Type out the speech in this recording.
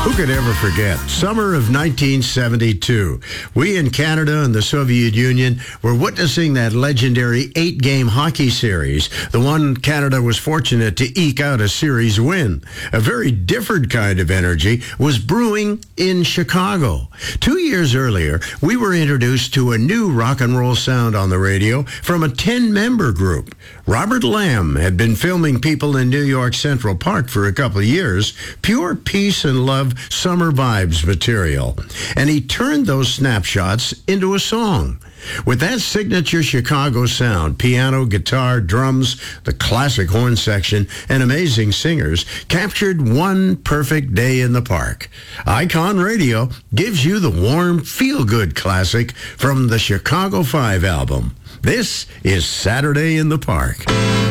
Who could ever forget? Summer of 1972. We in Canada and the Soviet Union were witnessing that legendary 8-game hockey series, the one Canada was fortunate to eke out a series win. A very different kind of energy was brewing in Chicago. 2 years earlier, we were introduced to a new rock and roll sound on the radio from a 10-member group. Robert Lamb had been filming people in New York Central Park for a couple of years, pure peace and love summer vibes material. And he turned those snapshots into a song. With that signature Chicago sound, piano, guitar, drums, the classic horn section, and amazing singers, captured one perfect day in the park. Icon Radio gives you the warm, feel-good classic from the Chicago 5 album. This is Saturday in the Park.